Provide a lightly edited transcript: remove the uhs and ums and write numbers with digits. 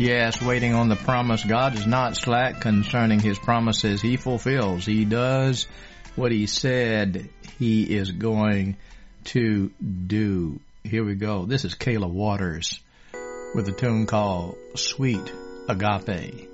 Yes, waiting on the promise. God is not slack concerning his promises. He fulfills. He does what he said he is going to do. Here we go. This is Kayla Waters with a tune called Sweet Agape.